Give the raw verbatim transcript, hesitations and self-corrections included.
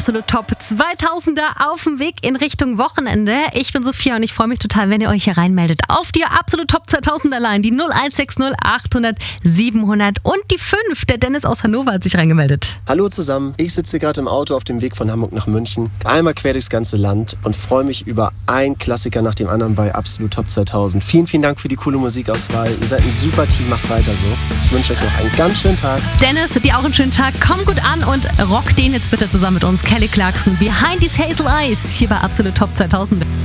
Absolut Top zweitausender auf dem Weg in Richtung Wochenende. Ich bin Sophia und ich freue mich total, wenn ihr euch hier reinmeldet. Auf die Absolut Top zweitausender Line, die null eins sechs null achthundert siebenhundert und die fünf. Der Dennis aus Hannover hat sich reingemeldet. Hallo zusammen, ich sitze gerade im Auto auf dem Weg von Hamburg nach München. Einmal quer durchs ganze Land und freue mich über einen Klassiker nach dem anderen bei Absolut Top zweitausend. Vielen, vielen Dank für die coole Musikauswahl. Ihr seid ein super Team, macht weiter so. Ich wünsche euch noch einen ganz schönen Tag. Dennis, dir auch einen schönen Tag. Komm gut an und rock den jetzt bitte zusammen mit uns. Kelly Clarkson, Behind These Hazel Eyes, hier bei Absolut Top zweitausend.